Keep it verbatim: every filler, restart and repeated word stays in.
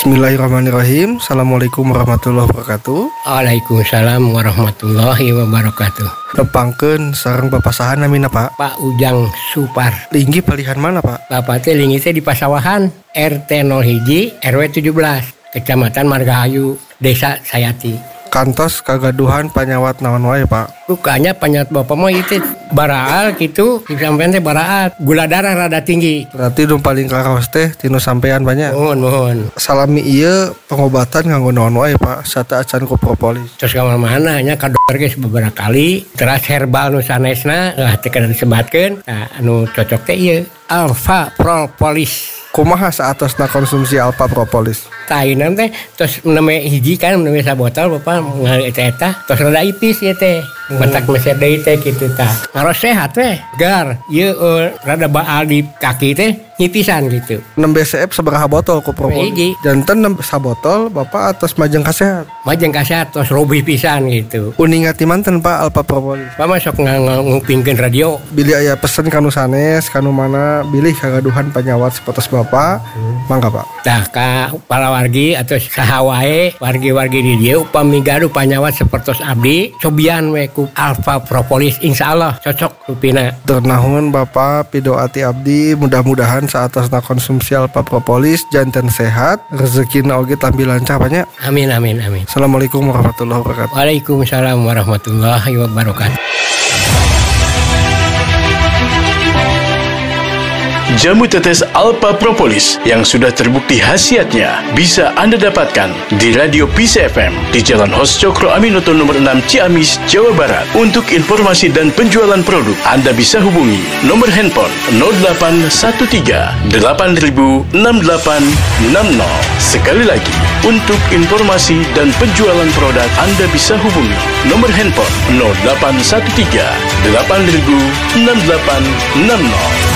Bismillahirrahmanirrahim. Assalamualaikum warahmatullahi wabarakatuh. Waalaikumsalam warahmatullahi wabarakatuh. Tepangkeun sareng papasahan namina Pak. Pak Ujang Supar. Linggi palihan mana Pak? Bapak teh linggi teh di Pasawahan, R T nol satu, R W tujuh belas, Kecamatan Margahayu, Desa Sayati. Kantos kagaduhan panyawat naon wae Pak? Rukanya panyawat bapak mah itu baraal gitu, sampean teh baraal, gula darah rada tinggi. Berarti nu paling karaos teh tinu sampean banyak. Mohon mohon. Salami ieu pengobatan nganggo naon wae Pak? Sata acan ku propolis. Terus ka mana nya ka dokter geus beberapa kali, teras herbal nu sanesna lah teh kada disebatkeun. Nah, anu cocok teh ieu Alpha Propolis. Kumaha saatosna konsumsi Alpha Propolis? Tahinan teh terus meneme hiji kan meneme sabotol bapak ngali eta terus rada ipis ieu teh. Matak meser deui teh kitu tah. Ngaros sehat teh, gar. Ieu uh, rada baal di kaki teh nyipisan gitu. enam B C F sabaraha botol ku propolis? Hiji. Janten enam sabotol Bapak atas majeng kasehat. Majeng kasehat terus robih pisan gitu. Uningat ti manten Pak Alpha Propolis. Pak masuk ngupingkeun radio. Bilih aya pesen kanu sanes kanu mana bilih kagaduhan panyawat sapotos Bapak. Hmm. Mangga Pak. Tah ka para wargi atau saha wae wargi-wargi di dieu upami gaduh panyawat sapertos abdi cobian we ku Alpha Propolis insyaallah cocok rupina. Ternahun Bapak pidoati abdi mudah-mudahan saatosna konsumsi Alpha Propolis janten sehat rezekina oge tampi lancar banyak. Amin amin amin. Assalamualaikum warahmatullahi wabarakatuh. Waalaikumsalam warahmatullahi wabarakatuh. Jamu tetes Alpha Propolis yang sudah terbukti khasiatnya bisa Anda dapatkan di Radio Peace F M di Jalan Hos Cokro Aminoto nomor enam Ciamis, Jawa Barat. Untuk informasi dan penjualan produk, Anda bisa hubungi nomor handphone nol delapan satu tiga delapan nol enam delapan enam nol. Sekali lagi, untuk informasi dan penjualan produk, Anda bisa hubungi nomor handphone nol delapan satu tiga delapan nol enam delapan enam nol.